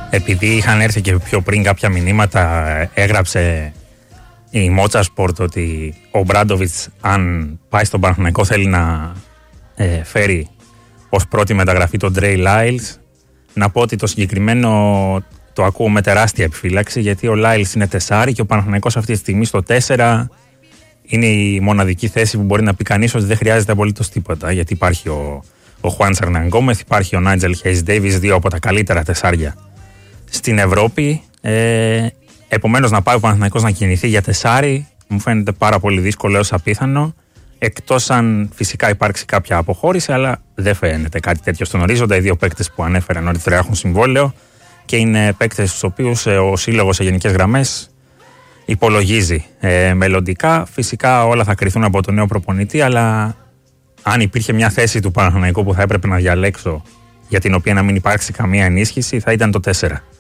επειδή είχαν έρθει και πιο πριν κάποια μηνύματα, έγραψε η Μότσα Σπορτ ότι ο Μπράντοβιτς, αν πάει στον Παναθηναϊκό, θέλει να φέρει ως πρώτη μεταγραφή τον Τρέι Λάιλς. Να πω ότι το συγκεκριμένο το ακούω με τεράστια επιφύλαξη, γιατί ο Λάιλς είναι 4 και ο Παναθηναϊκός αυτή τη στιγμή στο 4 είναι η μοναδική θέση που μπορεί να πει κανείς ότι δεν χρειάζεται απολύτως τίποτα, γιατί υπάρχει ο Χουάν Ερναν-Γκόμεθ, υπάρχει ο Νάιτζελ Χέις-Ντέιβις, 2 από τα καλύτερα 4 στην Ευρώπη. Επομένως, να πάει ο Παναθηναϊκός να κινηθεί για 4 μου φαίνεται πάρα πολύ δύσκολο έως απίθανο, εκτός αν φυσικά υπάρξει κάποια αποχώρηση, αλλά δεν φαίνεται κάτι τέτοιο στον ορίζοντα. Οι 2 παίκτες που ανέφερα νωρίτερα έχουν συμβόλαιο και είναι παίκτες στους οποίους ο σύλλογος σε γενικές γραμμές υπολογίζει μελλοντικά. Φυσικά όλα θα κριθούν από τον νέο προπονητή, αλλά αν υπήρχε μια θέση του Παναθηναϊκού που θα έπρεπε να διαλέξω, για την οποία να μην υπάρξει καμία ενίσχυση, θα ήταν το 4.